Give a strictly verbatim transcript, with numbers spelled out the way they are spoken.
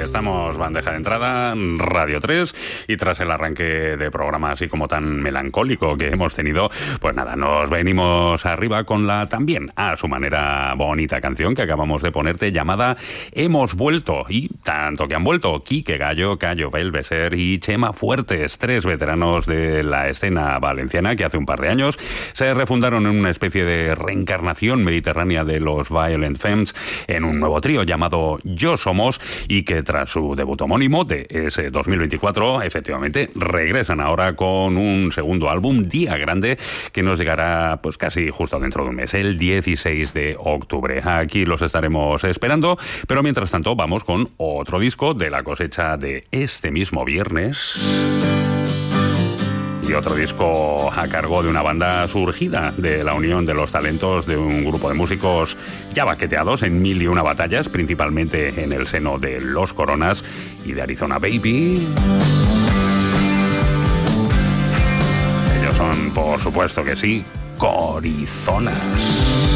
estamos bandeja de entrada, Radio tres, y tras el arranque de programa así como tan melancólico que hemos tenido, pues nada, nos venimos arriba con la también a su manera bonita canción que acabamos de ponerte, llamada Hemos Vuelto. Y tanto que han vuelto Quique Gallo, Cayo Belveser y Chema Fuertes, tres veteranos de la escena valenciana que hace un par de años se refundaron en una especie de reencarnación mediterránea de los Violent Femmes en un nuevo trío llamado Yo Somos, y que tras su debut homónimo de ese dos mil veinticuatro, efectivamente regresan ahora con un segundo álbum, Día Grande, que nos llegará pues casi justo dentro de un mes, el dieciséis de octubre. Aquí los estaremos esperando, pero mientras tanto vamos con otro disco de la cosecha de este mismo viernes. Y otro disco a cargo de una banda surgida de la unión de los talentos de un grupo de músicos ya baqueteados en mil y una batallas, principalmente en el seno de Los Coronas y de Arizona Baby. Ellos son, por supuesto que sí, Corizonas.